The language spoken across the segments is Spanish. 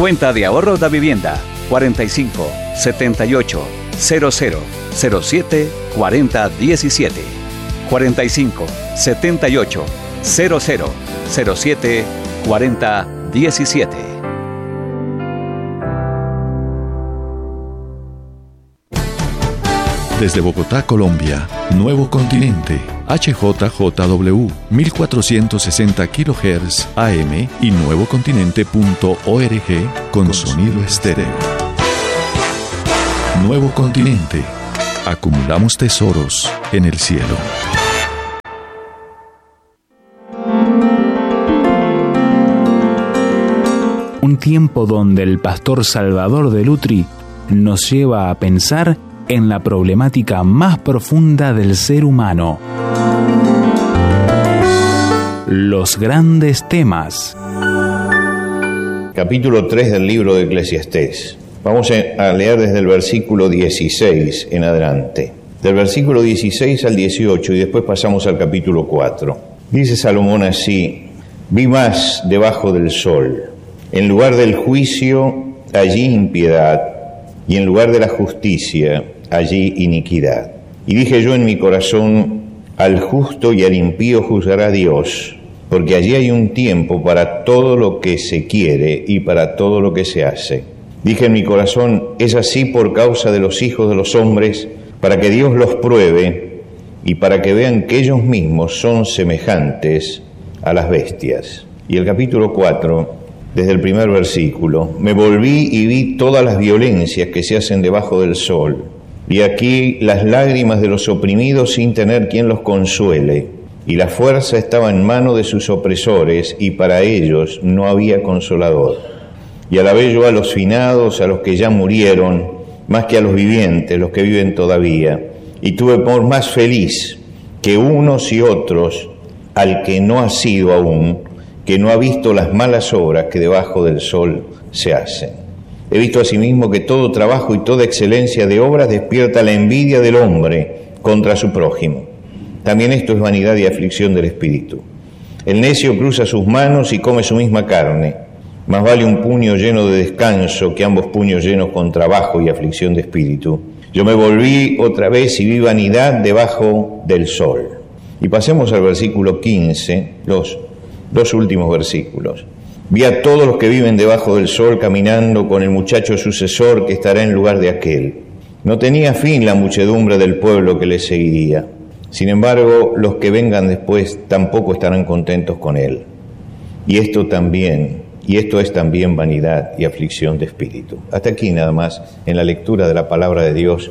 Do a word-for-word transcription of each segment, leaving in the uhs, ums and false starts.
Cuenta de ahorro da vivienda cuarenta y cinco, setenta y ocho, cero cero, cero siete, cuarenta, diecisiete. cuarenta y cinco, setenta y ocho, cero cero, cero siete, cuarenta, diecisiete. Desde Bogotá, Colombia, Nuevo Continente, H J J W, mil cuatrocientos sesenta kilohertz A M y nuevocontinente punto org con sonido estéreo. Nuevo Continente. Acumulamos tesoros en el cielo. Un tiempo donde el pastor Salvador de Lutri nos lleva a pensar en la problemática más profunda del ser humano. Los grandes temas. Capítulo tres del libro de Eclesiastés. Vamos a leer desde el versículo dieciséis en adelante. Del versículo dieciséis al dieciocho y después pasamos al capítulo cuatro. Dice Salomón así: vi más debajo del sol. En lugar del juicio, allí impiedad, y en lugar de la justicia, allí iniquidad. Y dije yo en mi corazón: al justo y al impío juzgará Dios, porque allí hay un tiempo para todo lo que se quiere y para todo lo que se hace. Dije en mi corazón: es así por causa de los hijos de los hombres, para que Dios los pruebe y para que vean que ellos mismos son semejantes a las bestias. Y el capítulo cuatro, desde el primer versículo: me volví y vi todas las violencias que se hacen debajo del sol. Vi aquí las lágrimas de los oprimidos sin tener quien los consuele, y la fuerza estaba en mano de sus opresores, y para ellos no había consolador. Y alabé yo a los finados, a los que ya murieron, más que a los vivientes, los que viven todavía. Y tuve por más feliz que unos y otros al que no ha sido aún, que no ha visto las malas obras que debajo del sol se hacen. He visto asimismo que todo trabajo y toda excelencia de obras despierta la envidia del hombre contra su prójimo. También esto es vanidad y aflicción del espíritu. El necio cruza sus manos y come su misma carne. Más vale un puño lleno de descanso que ambos puños llenos con trabajo y aflicción de espíritu. Yo me volví otra vez y vi vanidad debajo del sol. Y pasemos al versículo quince, los dos últimos versículos. Vi a todos los que viven debajo del sol caminando con el muchacho sucesor que estará en lugar de aquel. No tenía fin la muchedumbre del pueblo que le seguiría. Sin embargo, los que vengan después tampoco estarán contentos con él. Y esto también, y esto es también vanidad y aflicción de espíritu. Hasta aquí nada más en la lectura de la palabra de Dios.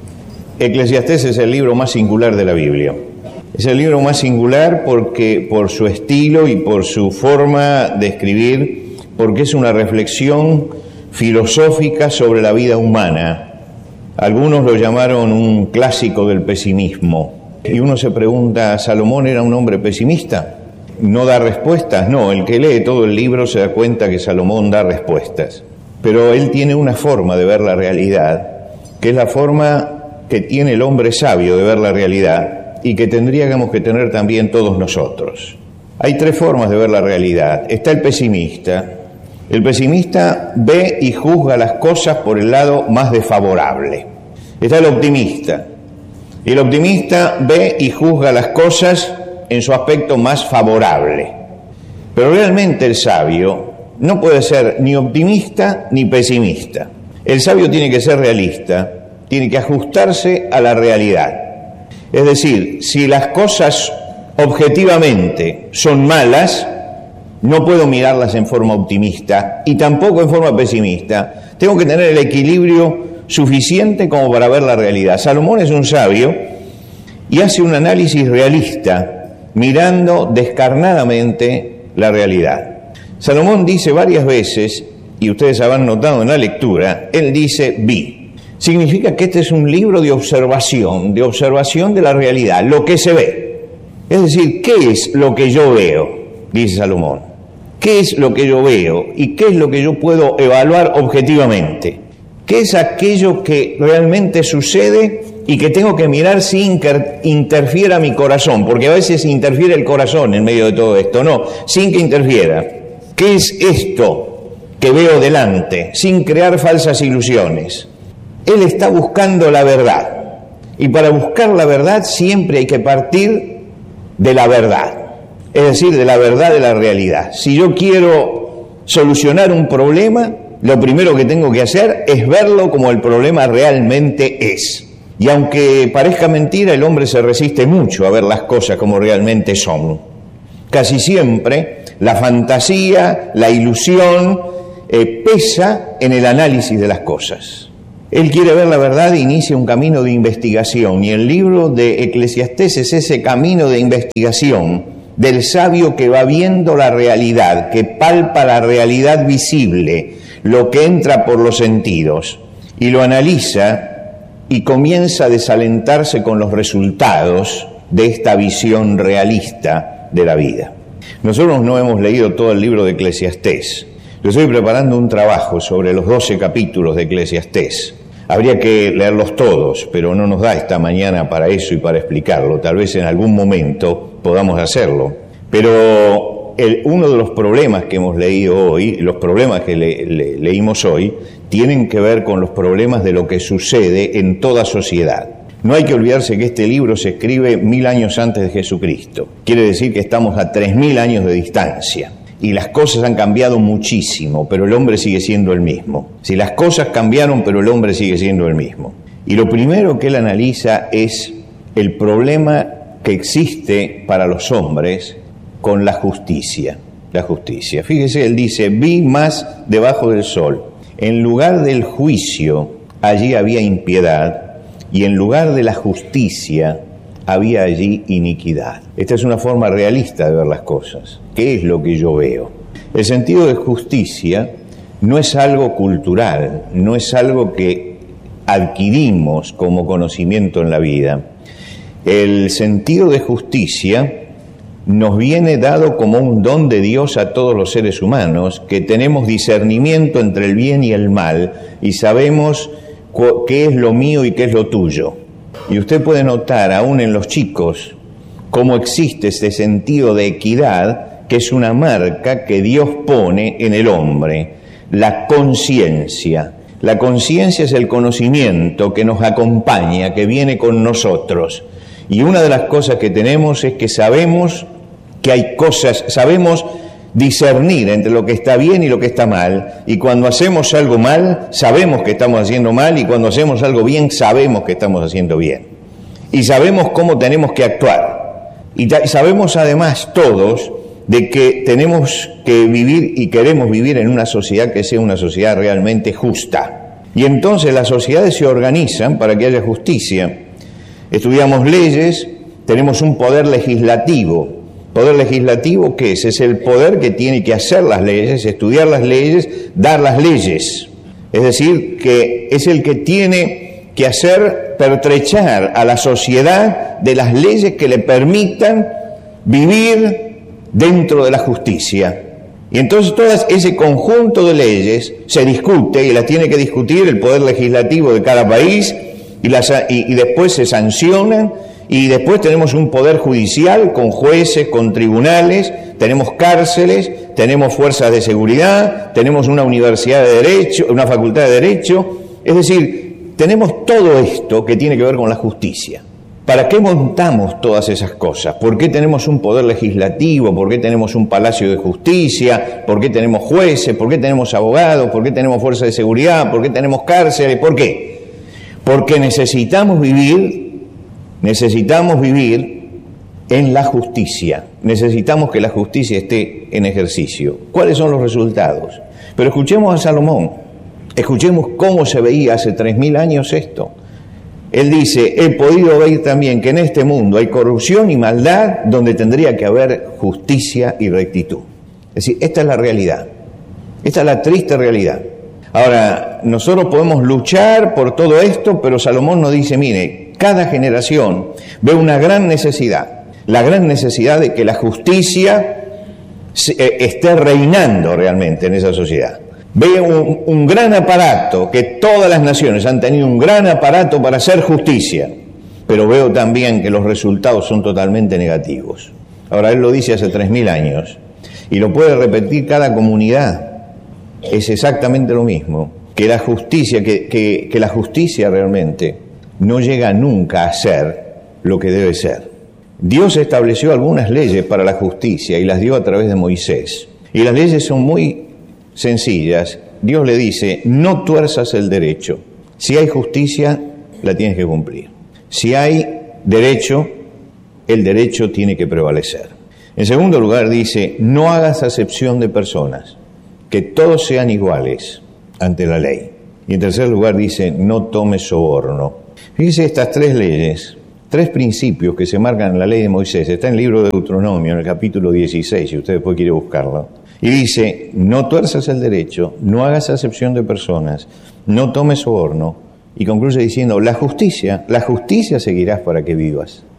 Eclesiastés es el libro más singular de la Biblia. Es el libro más singular porque por su estilo y por su forma de escribir, porque es una reflexión filosófica sobre la vida humana. Algunos lo llamaron un clásico del pesimismo. Y uno se pregunta, ¿Salomón era un hombre pesimista? ¿No da respuestas? No, el que lee todo el libro se da cuenta que Salomón da respuestas. Pero él tiene una forma de ver la realidad, que es la forma que tiene el hombre sabio de ver la realidad, y que tendríamos que tener también todos nosotros. Hay tres formas de ver la realidad. Está el pesimista. El pesimista ve y juzga las cosas por el lado más desfavorable. Está el optimista. El optimista ve y juzga las cosas en su aspecto más favorable. Pero realmente el sabio no puede ser ni optimista ni pesimista. El sabio tiene que ser realista, tiene que ajustarse a la realidad. Es decir, si las cosas objetivamente son malas, no puedo mirarlas en forma optimista y tampoco en forma pesimista. Tengo que tener el equilibrio suficiente como para ver la realidad. Salomón es un sabio y hace un análisis realista, mirando descarnadamente la realidad. Salomón dice varias veces, y ustedes habrán notado en la lectura, él dice vi. Significa que este es un libro de observación, de observación de la realidad, lo que se ve. Es decir, ¿qué es lo que yo veo? Dice Salomón. ¿Qué es lo que yo veo? ¿Y qué es lo que yo puedo evaluar objetivamente? ¿Qué es aquello que realmente sucede y que tengo que mirar sin que interfiera mi corazón? Porque a veces interfiere el corazón en medio de todo esto. No, sin que interfiera. ¿Qué es esto que veo delante, sin crear falsas ilusiones. Él está buscando la verdad. Y para buscar la verdad siempre hay que partir de la verdad. Es decir, de la verdad de la realidad. Si yo quiero solucionar un problema, lo primero que tengo que hacer es verlo como el problema realmente es. Y aunque parezca mentira, el hombre se resiste mucho a ver las cosas como realmente son. Casi siempre la fantasía, la ilusión, eh, pesa en el análisis de las cosas. Él quiere ver la verdad e inicia un camino de investigación. Y el libro de Eclesiastés es ese camino de investigación del sabio que va viendo la realidad, que palpa la realidad visible, lo que entra por los sentidos, y lo analiza y comienza a desalentarse con los resultados de esta visión realista de la vida. Nosotros no hemos leído todo el libro de Eclesiastés. Yo estoy preparando un trabajo sobre los doce capítulos de Eclesiastés. Habría que leerlos todos, pero no nos da esta mañana para eso y para explicarlo. Tal vez en algún momento podamos hacerlo. Pero el, uno de los problemas que hemos leído hoy, los problemas que le, le, leímos hoy, tienen que ver con los problemas de lo que sucede en toda sociedad. No hay que olvidarse que este libro se escribe mil años antes de Jesucristo. Quiere decir que estamos a tres mil años de distancia. Y las cosas han cambiado muchísimo, pero el hombre sigue siendo el mismo. Si las cosas cambiaron, pero el hombre sigue siendo el mismo. Y lo primero que él analiza es el problema que existe para los hombres con la justicia. La justicia. Fíjese, él dice, vi más debajo del sol. En lugar del juicio, allí había impiedad, y en lugar de la justicia, había allí iniquidad. Esta es una forma realista de ver las cosas. ¿Qué es lo que yo veo? El sentido de justicia no es algo cultural, no es algo que adquirimos como conocimiento en la vida. El sentido de justicia nos viene dado como un don de Dios a todos los seres humanos, que tenemos discernimiento entre el bien y el mal y sabemos qué es lo mío y qué es lo tuyo. Y usted puede notar, aún en los chicos, cómo existe este sentido de equidad, que es una marca que Dios pone en el hombre, la conciencia. La conciencia es el conocimiento que nos acompaña, que viene con nosotros. Y una de las cosas que tenemos es que sabemos que hay cosas, sabemos discernir entre lo que está bien y lo que está mal, y cuando hacemos algo mal, sabemos que estamos haciendo mal, y cuando hacemos algo bien, sabemos que estamos haciendo bien. Y sabemos cómo tenemos que actuar. Y sabemos además todos de que tenemos que vivir y queremos vivir en una sociedad que sea una sociedad realmente justa. Y entonces las sociedades se organizan para que haya justicia. Estudiamos leyes, tenemos un poder legislativo. ¿Poder legislativo qué es? Es el poder que tiene que hacer las leyes, estudiar las leyes, dar las leyes. Es decir, que es el que tiene que hacer pertrechar a la sociedad de las leyes que le permitan vivir dentro de la justicia. Y entonces todo ese conjunto de leyes se discute y las tiene que discutir el poder legislativo de cada país y, las, y, y después se sancionan. Y después tenemos un poder judicial con jueces, con tribunales, tenemos cárceles, tenemos fuerzas de seguridad, tenemos una universidad de derecho, una facultad de derecho. Es decir, tenemos todo esto que tiene que ver con la justicia. ¿Para qué montamos todas esas cosas? ¿Por qué tenemos un poder legislativo? ¿Por qué tenemos un palacio de justicia? ¿Por qué tenemos jueces? ¿Por qué tenemos abogados? ¿Por qué tenemos fuerzas de seguridad? ¿Por qué tenemos cárceles? ¿Por qué? Porque necesitamos vivir Necesitamos vivir en la justicia. Necesitamos que la justicia esté en ejercicio. ¿Cuáles son los resultados? Pero escuchemos a Salomón. Escuchemos cómo se veía hace tres mil años esto. Él dice, he podido ver también que en este mundo hay corrupción y maldad donde tendría que haber justicia y rectitud. Es decir, esta es la realidad. Esta es la triste realidad. Ahora, nosotros podemos luchar por todo esto, pero Salomón nos dice, mire, cada generación ve una gran necesidad, la gran necesidad de que la justicia esté reinando realmente en esa sociedad. Ve un, un gran aparato, que todas las naciones han tenido un gran aparato para hacer justicia, pero veo también que los resultados son totalmente negativos. Ahora, él lo dice hace tres mil años, y lo puede repetir cada comunidad. es exactamente lo mismo, que la justicia, que, que, que la justicia realmente no llega nunca a ser lo que debe ser. Dios estableció algunas leyes para la justicia y las dio a través de Moisés. Y las leyes son muy sencillas. Dios le dice, no tuerzas el derecho. Si hay justicia, la tienes que cumplir. Si hay derecho, el derecho tiene que prevalecer. En segundo lugar dice, no hagas acepción de personas, que todos sean iguales ante la ley. Y en tercer lugar dice, no tomes soborno. Fíjese estas tres leyes, tres principios que se marcan en la ley de Moisés. Está en el libro de Deuteronomio, en el capítulo dieciséis, si usted después quiere buscarlo. Y dice, no tuerzas el derecho, no hagas acepción de personas, no tomes soborno. Y concluye diciendo, la justicia, la justicia seguirás para que vivas.